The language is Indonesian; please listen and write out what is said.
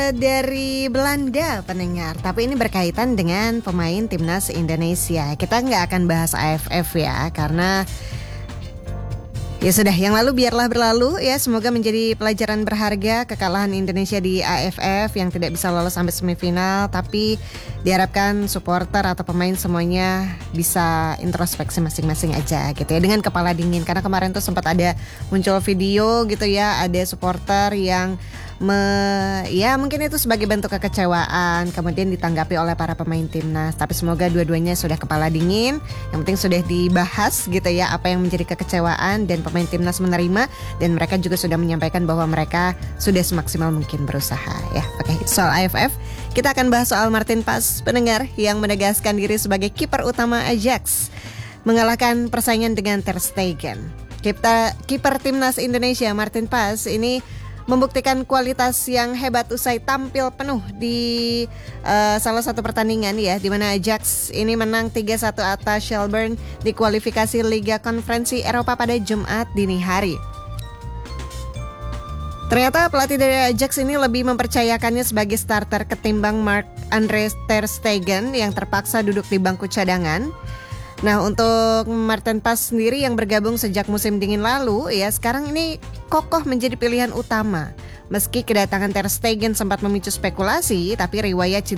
Dari Belanda pendengar, tapi ini berkaitan dengan pemain timnas Indonesia. Kita nggak akan bahas AFF ya, karena ya sudah, yang lalu biarlah berlalu ya. Semoga menjadi pelajaran berharga kekalahan Indonesia di AFF yang tidak bisa lolos sampai semifinal. Tapi diharapkan supporter atau pemain semuanya bisa introspeksi masing-masing aja gitu ya, dengan kepala dingin. Karena kemarin tuh sempat ada muncul video gitu ya, ada supporter yang ya mungkin itu sebagai bentuk kekecewaan, kemudian ditanggapi oleh para pemain timnas. Tapi semoga dua-duanya sudah kepala dingin. Yang penting sudah dibahas gitu ya, apa yang menjadi kekecewaan, dan pemain timnas menerima, dan mereka juga sudah menyampaikan bahwa mereka sudah semaksimal mungkin berusaha ya. Oke, soal AFF kita akan bahas soal Martin Pas pendengar, yang menegaskan diri sebagai kiper utama Ajax, mengalahkan persaingan dengan Ter Stegen. Kiper timnas Indonesia Martin Pas ini membuktikan kualitas yang hebat usai tampil penuh di salah satu pertandingan ya, di mana Ajax ini menang 3-1 atas Shelbourne di kualifikasi Liga Konferensi Eropa pada Jumat dini hari. Ternyata pelatih dari Ajax ini lebih mempercayakannya sebagai starter ketimbang Marc-Andre Ter Stegen yang terpaksa duduk di bangku cadangan. Nah, untuk Martin Pas sendiri yang bergabung sejak musim dingin lalu ya, sekarang ini kokoh menjadi pilihan utama. Meski kedatangan Ter Stegen sempat memicu spekulasi, tapi riwayat